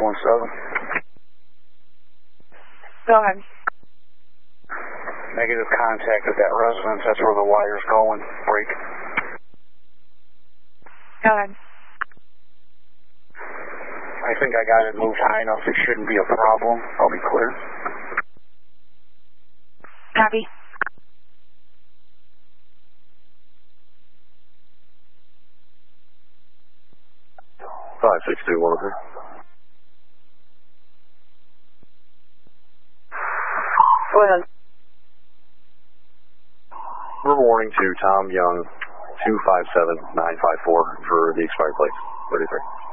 617. Go ahead. Negative contact at that residence. That's where the wires go and break. Go ahead. I think I got it moved high enough. It shouldn't be a problem. I'll be clear. Copy. Five 621. Go ahead. Verbal warning to Tom Young, 257954 for the expired plates. 33.